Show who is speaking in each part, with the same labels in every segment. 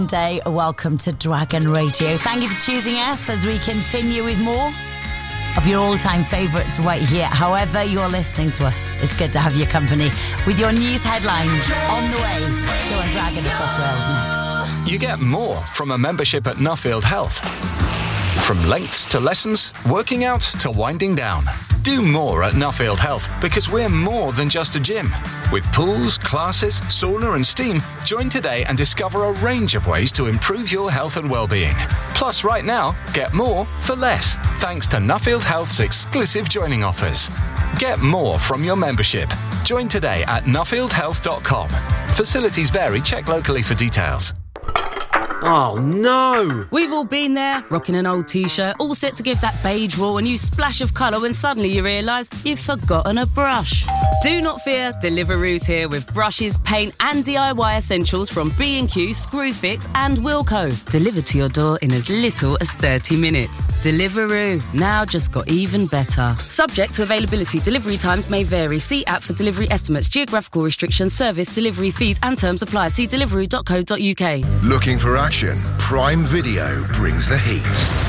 Speaker 1: Day. Welcome to Dragon Radio. Thank you for choosing us as we continue with more of your all-time favourites right here. However you're listening to us, it's good to have your company with your news headlines on the way. Show on Dragon across Wales next.
Speaker 2: You get more from a membership at Nuffield Health. From lengths to lessons, working out to winding down. Do more at Nuffield Health because we're more than just a gym. With pools, classes, sauna and steam, join today and discover a range of ways to improve your health and well-being. Plus, right now, get more for less, thanks to Nuffield Health's exclusive joining offers. Get more from your membership. Join today at nuffieldhealth.com. Facilities vary. Check locally for details.
Speaker 3: Oh no!
Speaker 4: We've all been there, rocking an old t-shirt, all set to give that beige wall a new splash of colour when suddenly you realise you've forgotten a brush. Do not fear, Deliveroo's here with brushes, paint and DIY essentials from B&Q, Screwfix and Wilko. Delivered to your door in as little as 30 minutes. Deliveroo, now just got even better. Subject to availability, delivery times may vary. See app for delivery estimates, geographical restrictions, service, delivery fees and terms apply. See deliveroo.co.uk.
Speaker 5: Looking for action? Prime Video brings the heat.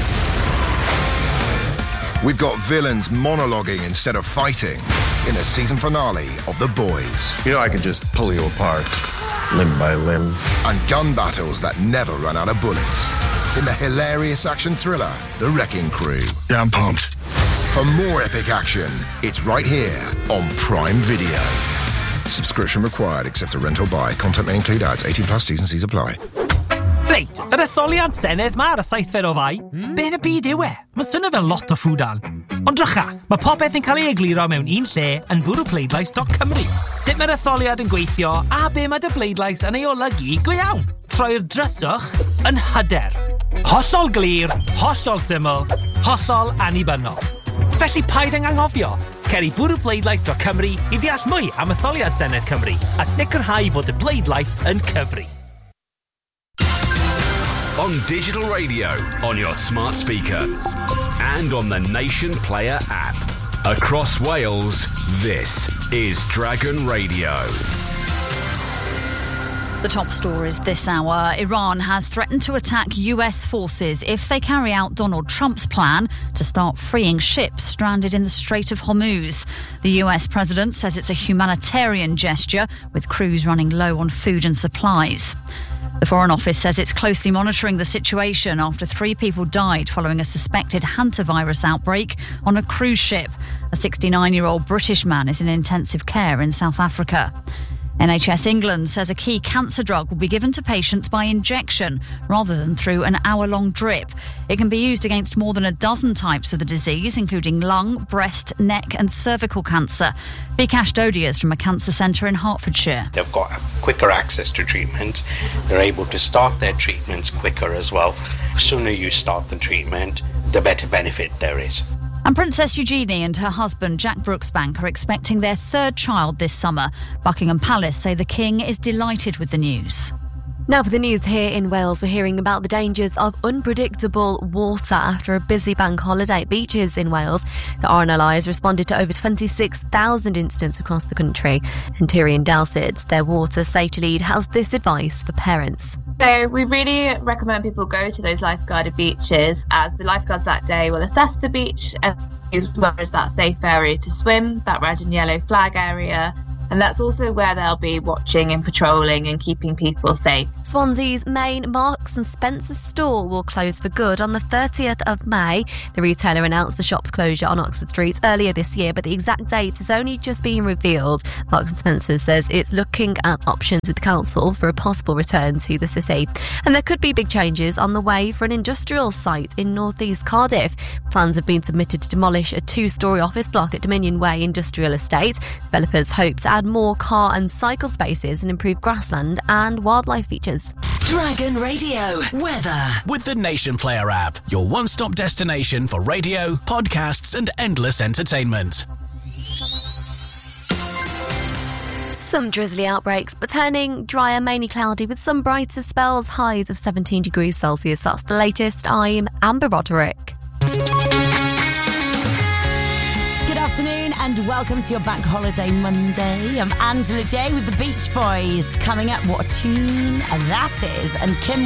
Speaker 5: We've got villains monologuing instead of fighting in the season finale of The Boys.
Speaker 6: You know, I can just pull you apart, limb by limb.
Speaker 5: And gun battles that never run out of bullets in the hilarious action thriller, The Wrecking Crew.
Speaker 6: Damn pumped.
Speaker 5: For more epic action, it's right here on Prime Video. Subscription required except a rent or buy. Content may include ads. 18 plus T's and C's apply.
Speaker 7: Reit, yr etholiad Senedd ma ar y 7 o Fai. Be yn y byd yw e? Mae'n swnio fel lot o ffwdan. Ond drycha, mae popeth yn cael ei egluro mewn un lle yn bwrwpleidlais.cymru. Sut mae'r etholiad yn gweithio a be mae dy bleidlais yn ei olygu go iawn. Troi'r dryswch yn hyder. Hollol glir, hollol syml, hollol annibynnol. Felly paid yn anghofio. Cer i bwrwpleidlais.cymru i ddeall mwy am etholiad Senedd Cymru a sicrhau fod y bleidlais yn cyfri.
Speaker 8: On digital radio, on your smart speaker, and on the Nation Player app. Across Wales, this is Dragon Radio.
Speaker 9: The top stories this hour. Iran has threatened to attack US forces if they carry out Donald Trump's plan to start freeing ships stranded in the Strait of Hormuz. The US president says it's a humanitarian gesture, with crews running low on food and supplies. The Foreign Office says it's closely monitoring the situation after 3 people died following a suspected hantavirus outbreak on a cruise ship. A 69-year-old British man is in intensive care in South Africa. NHS England says a key cancer drug will be given to patients by injection rather than through an hour-long drip. It can be used against more than a dozen types of the disease, including lung, breast, neck and cervical cancer. Vikash Dodie is from a cancer centre in Hertfordshire.
Speaker 10: They've got quicker access to treatment. They're able to start their treatments quicker as well. The sooner you start the treatment, the better benefit there is.
Speaker 9: And Princess Eugenie and her husband Jack Brooksbank are expecting their 3rd child this summer. Buckingham Palace say the King is delighted with the news.
Speaker 11: Now for the news here in Wales, we're hearing about the dangers of unpredictable water after a busy bank holiday. Beaches in Wales, the RNLI has responded to over 26,000 incidents across the country. And Tyrion Dowsett, their water safety lead, has this advice for parents.
Speaker 12: So we really recommend people go to those lifeguarded beaches, as the lifeguards that day will assess the beach and use whether it's that safe area to swim, that red and yellow flag area. And that's also where they'll be watching and patrolling and keeping people safe.
Speaker 11: Swansea's main Marks and Spencer store will close for good on the 30th of May. The retailer announced the shop's closure on Oxford Street earlier this year, but the exact date has only just been revealed. Marks and Spencer says it's looking at options with the council for a possible return to the city. And there could be big changes on the way for an industrial site in north-east Cardiff. Plans have been submitted to demolish a 2-storey office block at Dominion Way Industrial Estate. Developers hope to add more car and cycle spaces and improve grassland and wildlife features.
Speaker 13: Dragon Radio weather
Speaker 8: With the Nation Player app, your one-stop destination for radio, podcasts and endless entertainment.
Speaker 11: Some drizzly outbreaks, but turning drier, mainly cloudy with some brighter spells, highs of 17 degrees Celsius. That's the latest. I'm Amber Roderick.
Speaker 1: Good afternoon and welcome to your Bank Holiday Monday. I'm Angela J with the Beach Boys. Coming up, what a tune that is. And Kim